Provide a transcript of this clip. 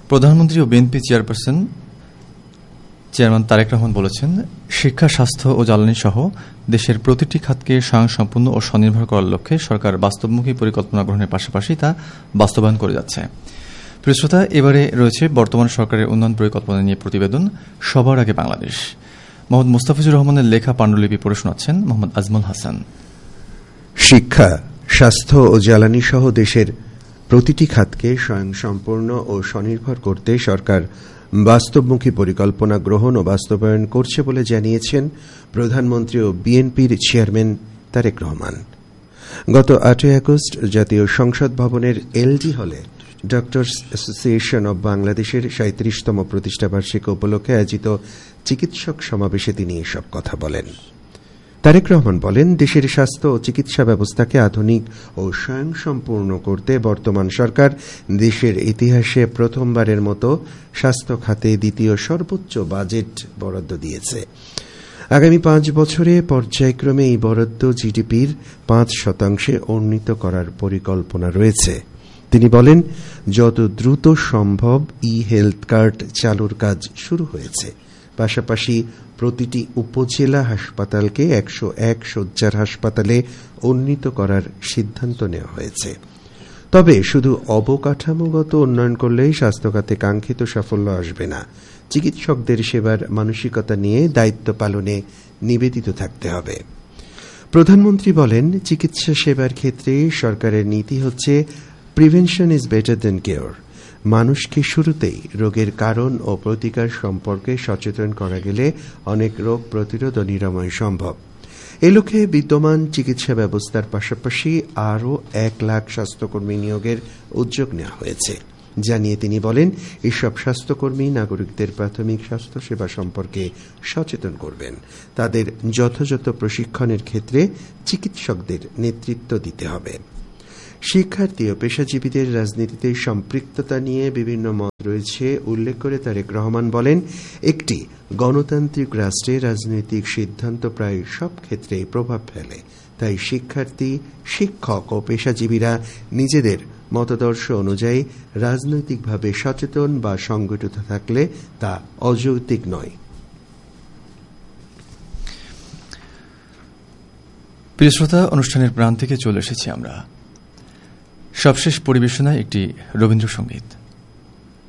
প্রধানমন্ত্রী ও BNP chairman Tarique Rahman বলেছেন, শিক্ষা, স্বাস্থ্য ও জ্বালানি সহ দেশের প্রতিটি খাতকে স্বয়ংসম্পূর্ণ ও স্বনির্ভর করার লক্ষ্যে সরকার বাস্তবমুখী পরিকল্পনা গ্রহণের পাশাপাশি তা বাস্তবায়ন করে যাচ্ছে। প্রিয় শ্রোতা, এবারে রয়েছে বর্তমান সরকারের উন্নয়ন পরিকল্পনা নিয়ে প্রতিবেদন সবার আগে বাংলাদেশ। মোহাম্মদ মুস্তাফিজুর রহমানের লেখা পাণ্ডুলিপি পড়ে শোনাচ্ছেন মোহাম্মদ আজমল হাসান। শিক্ষা, স্বাস্থ্য ও জ্বালানি সহ দেশের প্রতিটি খাতকে স্বয়ংসম্পূর্ণ ও স্বনির্ভর করতে সরকার বাস্তবমুখী পরিকল্পনা গ্রহণ ও বাস্তবায়ন করছে বলে জানিয়েছেন প্রধানমন্ত্রী ও বিএনপির চেয়ারম্যান তারেক রহমান। গত 8 আগস্ট জাতীয় সংসদ ভবনের এলডি হলে ডক্টরস অ্যাসোসিয়েশন অব বাংলাদেশের 37তম প্রতিষ্ঠাবার্ষিকী উপলক্ষে আয়োজিত চিকিৎসক সমাবেশে তিনি এসব কথা বলেন। তারেক রহমান বলেন, দেশের স্বাস্থ্য ও চিকিৎসা ব্যবস্থাকে আধুনিক ও স্বয়ংসম্পূর্ণ করতে বর্তমান সরকার দেশের ইতিহাসে প্রথমবারের মতো স্বাস্থ্য খাতে দ্বিতীয় সর্বোচ্চ বাজেট বরাদ্দ দিয়েছে। আগামী 5 বছরে পর্যায়ক্রমে এই বরাদ্দ জিডিপির 5% উন্নীত করার পরিকল্পনা রয়েছে। তিনি বলেন, যত দ্রুত সম্ভব হেলথ কার্ড চালুর কাজ শুরু হয়েছে। পাশাপাশি প্রতিটি উপজেলা হাসপাতালকে 101 শয্যার হাসপাতালে উন্নীত করার সিদ্ধান্ত নেওয়া হয়েছে। তবে শুধু অবকাঠামোগত উন্নয়ন করলেই স্বাস্থ্যখাতে কাঙ্ক্ষিত সাফল্য আসবে না। চিকিৎসকদের সেবার মানসিকতা নিয়ে দায়িত্ব পালনে নিবেদিত থাকতে হবে। প্রধানমন্ত্রী বলেন, চিকিৎসা সেবার ক্ষেত্রে সরকারের নীতি হচ্ছে prevention is better than cure. মানুষকে শুরুতেই রোগের কারণ ও প্রতিকার সম্পর্কে সচেতন করা গেলে অনেক রোগ প্রতিরোধ ও নিরাময় সম্ভব। এ লক্ষ্যে বিদ্যমান চিকিৎসা ব্যবস্থার পাশাপাশি আরও 1 লাখ স্বাস্থ্যকর্মী নিয়োগের উদ্যোগ নেওয়া হয়েছে জানিয়ে তিনি বলেন, এসব স্বাস্থ্যকর্মী নাগরিকদের প্রাথমিক স্বাস্থ্যসেবা সম্পর্কে সচেতন করবেন। তাদের যথাযথ প্রশিক্ষণের ক্ষেত্রে চিকিৎসকদের নেতৃত্ব দিতে হবে। শিক্ষার্থী ও পেশাজীবীদের রাজনীতিতে সম্পৃক্ততা নিয়ে বিভিন্ন মত রয়েছে উল্লেখ করে তারেক রহমান বলেন, একটি গণতান্ত্রিক রাষ্ট্রে রাজনৈতিক সিদ্ধান্ত প্রায় সব ক্ষেত্রেই প্রভাব ফেলে। তাই শিক্ষার্থী, শিক্ষক ও পেশাজীবীরা নিজেদের মতাদর্শ অনুযায়ী রাজনৈতিকভাবে সচেতন বা সংগঠিত থাকলে তা অযৌক্তিক নয়। প্রিয় শ্রোতা, অনুষ্ঠানের প্রাণ থেকে চলে এসেছি আমরা। সবশেষ পরিবেশনায় একটি রবীন্দ্রসঙ্গীত।